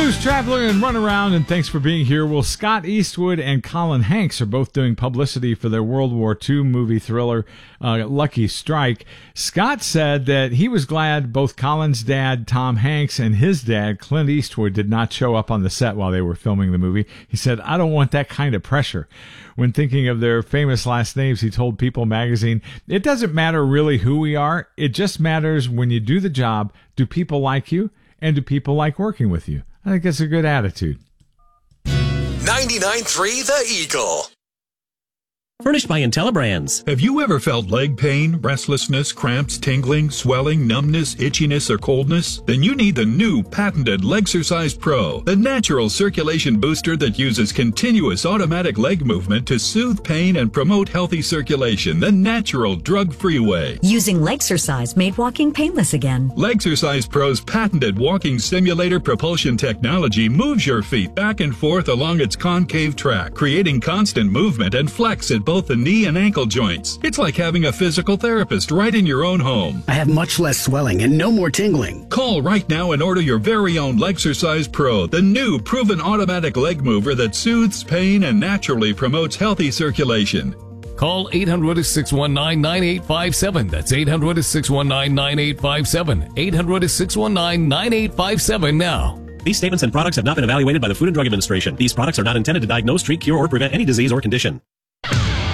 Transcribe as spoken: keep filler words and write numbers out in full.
Blues Traveler and Run Around, and thanks for being here. Well, Scott Eastwood and Colin Hanks are both doing publicity for their World War Two movie thriller, uh, Lucky Strike. Scott said that he was glad both Colin's dad, Tom Hanks, and his dad, Clint Eastwood, did not show up on the set while they were filming the movie. He said, I don't want that kind of pressure. When thinking of their famous last names, he told People magazine, it doesn't matter really who we are. It just matters when you do the job, do people like you, and do people like working with you? I think that's a good attitude. ninety-nine point three The Eagle. Furnished by IntelliBrands. Have you ever felt leg pain, restlessness, cramps, tingling, swelling, numbness, itchiness, or coldness? Then you need the new patented Legsercise Pro, the natural circulation booster that uses continuous automatic leg movement to soothe pain and promote healthy circulation the natural, drug-free way. Using Legsercise made walking painless again. Legsercise Pro's patented walking simulator propulsion technology moves your feet back and forth along its concave track, creating constant movement and flex at both the knee and ankle joints. It's like having a physical therapist right in your own home. I have much less swelling and no more tingling. Call right now and order your very own Legsercise Pro, the new proven automatic leg mover that soothes pain and naturally promotes healthy circulation. Call eight hundred, six one nine, nine eight five seven. That's eight hundred, six one nine, nine eight five seven. eight hundred, six one nine, nine eight five seven now. These statements and products have not been evaluated by the Food and Drug Administration. These products are not intended to diagnose, treat, cure, or prevent any disease or condition.